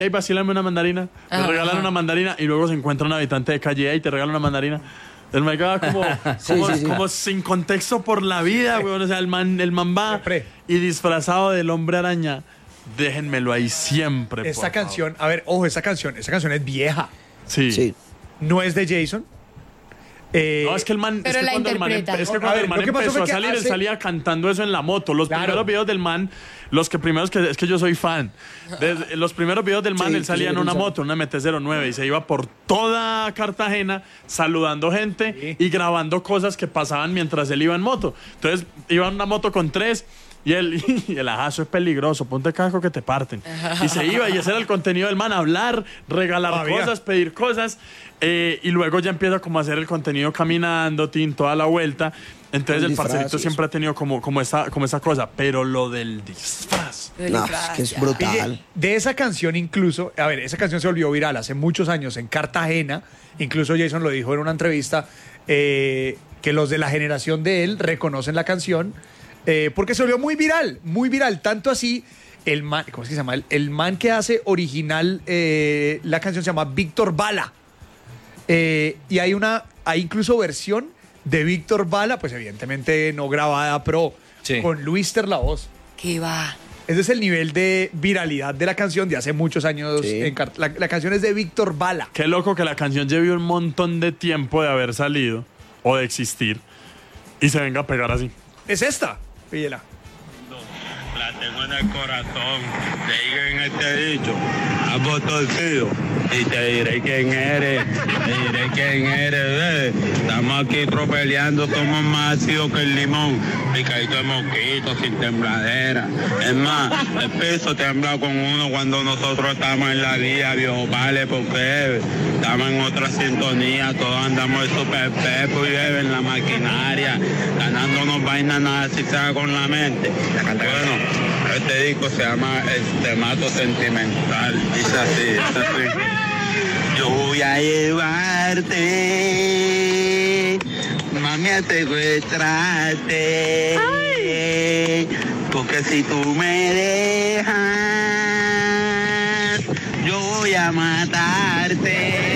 hey, vacílame una mandarina. Me regalan una mandarina y luego se encuentra un habitante de calle y te regala una mandarina. El man queda como sin contexto por la vida, weón. O sea, el man va siempre. Y disfrazado del hombre araña. Déjenmelo ahí siempre. Esta canción, a ver, ojo, esa canción es vieja. Sí. No es de Jason. No, es que el man, pero cuando el man empezó a salir, él salía cantando eso en la moto. Los primeros videos del man, es que yo soy fan. Los primeros videos del man, él salía en una moto, una MT-09, y se iba por toda Cartagena saludando gente y grabando cosas que pasaban mientras él iba en moto. Entonces, iba en una moto con 3. Y el ajazo es peligroso, ponte casco que te parten. Y se iba, y ese era el contenido del man, hablar, regalar cosas, pedir cosas. Y luego ya empieza como a hacer el contenido caminando, toda la vuelta. Entonces el parcerito siempre ha tenido como esa cosa. Pero lo del disfraz. No, es que es brutal. De esa canción incluso, a ver, esa canción se volvió viral hace muchos años en Cartagena. Incluso Jason lo dijo en una entrevista, que los de la generación de él reconocen la canción. Porque se volvió muy viral, tanto así, el man, ¿cómo es que se llama? El man que hace original, la canción se llama Víctor Bala, y hay incluso versión de Víctor Bala, pues evidentemente no grabada, pero con Luister la voz. ¿Qué va? Ese es el nivel de viralidad de la canción de hace muchos años. La canción es de Víctor Bala. Qué loco que la canción lleve un montón de tiempo de haber salido o de existir y se venga a pegar así. Es esta. Pídela. La tengo en el corazón. Te digo en este dicho, has torcido y te diré quién eres. Estamos aquí tropeleando, somos más ácidos que el limón. Picadito de mosquito, sin tembladera. Es más, el piso tembla con uno cuando nosotros estamos en la vía, viejo, vale, porque estamos en otra sintonía, todos andamos de super pepo y en la maquinaria, ganándonos vainas nada si sea con la mente. Bueno, este disco se llama Mato Sentimental. Dice así. Yo voy a llevarte, mami, a secuestrarte. Porque si tú me dejas, yo voy a matarte.